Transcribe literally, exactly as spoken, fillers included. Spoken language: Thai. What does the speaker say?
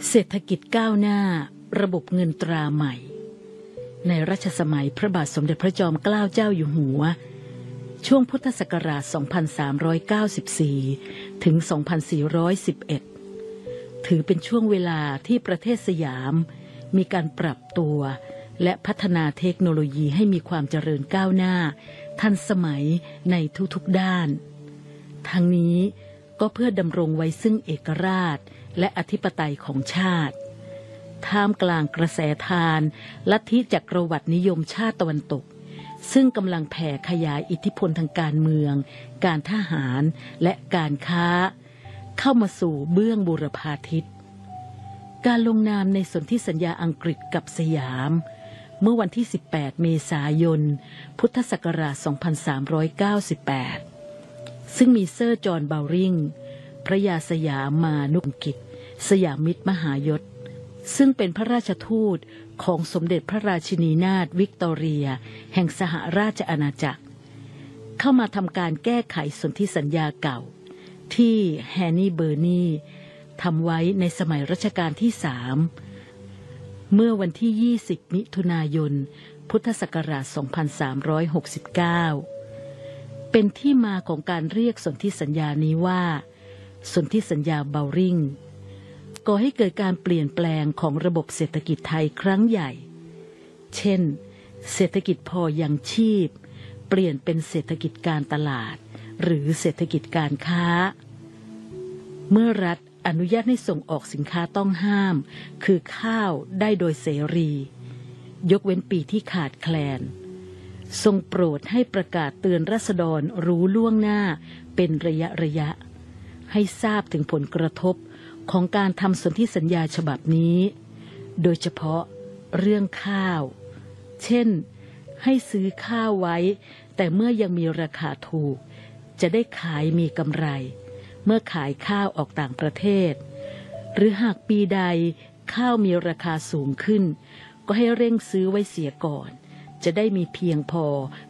เศรษฐกิจก้าวหน้าระบบเงินตราใหม่ในรัชสมัยพระบาทสมเด็จพระจอมเกล้าเจ้าอยู่หัวช่วงพุทธศักราช สองพันสามร้อยเก้าสิบสี่ ถึง สองพันสี่ร้อยสิบเอ็ด ถือเป็นช่วงเวลาที่ประเทศสยามมีการปรับตัวและพัฒนาเทคโนโลยีให้มีความเจริญก้าวหน้าทันสมัยในทุกๆด้านทั้งนี้ก็เพื่อดำรงไว้ซึ่งเอกราชและอธิปไตยของชาติท่ามกลางกระแสทานลัทธิจักรวรรดินิยมชาติตะวันตกซึ่งกำลังแผ่ขยายอิทธิพลทางการเมืองการทหารและการค้าเข้ามาสู่เบื้องบูรพาทิศการลงนามในสนธิสัญญาอังกฤษกับสยามเมื่อวันที่สิบแปดเมษายนพุทธศักราช สองพันสามร้อยเก้าสิบแปด ซึ่งมีเซอร์จอห์นเบาริงพระยาสยามมานุกิจสยามิตรมหายศซึ่งเป็นพระราชทูตของสมเด็จพระราชินีนาถวิกตอเรียแห่งสหราชอาณาจักรเข้ามาทำการแก้ไขสนธิสัญญาเก่าที่แฮนนี่เบอร์นีทำไว้ในสมัยรัชกาลที่สามเมื่อวันที่ยี่สิบมิถุนายนพุทธศักราช สองพันสามร้อยหกสิบเก้า เป็นที่มาของการเรียกสนธิสัญญานี้ว่าสนธิสัญญาเบาริงก่อให้เกิดการเปลี่ยนแปลงของระบบเศรษฐกิจไทยครั้งใหญ่เช่นเศรษฐกิจพอยังชีพเปลี่ยนเป็นเศรษฐกิจการตลาดหรือเศรษฐกิจการค้าเมื่อรัฐอนุญาตให้ส่งออกสินค้าต้องห้ามคือข้าวได้โดยเสรียกเว้นปีที่ขาดแคลนทรงโปรดให้ประกาศเตือนราษฎรรู้ล่วงหน้าเป็นระยะระยะให้ทราบถึงผลกระทบของการทำสนธิสัญญาฉบับนี้โดยเฉพาะเรื่องข้าวเช่นให้ซื้อข้าวไว้แต่เมื่อยังมีราคาถูกจะได้ขายมีกำไรเมื่อขายข้าวออกต่างประเทศหรือหากปีใดข้าวมีราคาสูงขึ้นก็ให้เร่งซื้อไว้เสียก่อนจะได้มีเพียงพอ